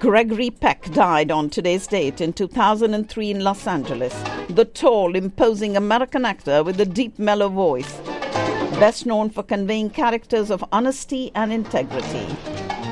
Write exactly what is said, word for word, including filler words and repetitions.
Gregory Peck died on today's date in two thousand three in Los Angeles. The tall, imposing American actor with a deep, mellow voice, best known for conveying characters of honesty and integrity.